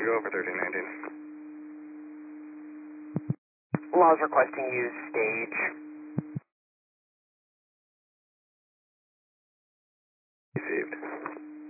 go for 1319. Laws requesting use stage. Received.